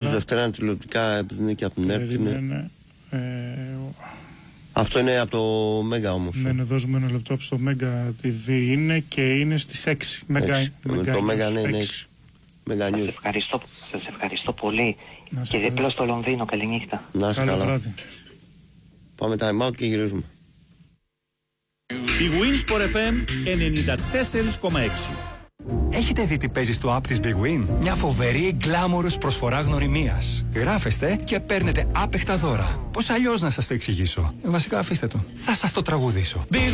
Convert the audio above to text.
Δευτέρα τηλεοπτικά, επειδή είναι και από την ΕΡΤ. Αυτό είναι από το Μέγα όμως. Ναι, δώσουμε ένα λεπτό από το Μέγα TV είναι και είναι στις 6. Το Μέγα ναι, είναι 6. Μέγα News. Σας ευχαριστώ πολύ. Και δίπλα στο Λονδίνο, καληνύχτα. Να είσαι καλά. Πάμε time out και γυρίζουμε. Η Winsport FM 94,6. Έχετε δει τι παίζει στο app της Big Win? Μια φοβερή γκλάμορους προσφορά γνωριμίας. Γράφεστε και παίρνετε άπεχτα δώρα. Πώς αλλιώς να σας το εξηγήσω? Βασικά αφήστε το. Θα σας το τραγουδήσω.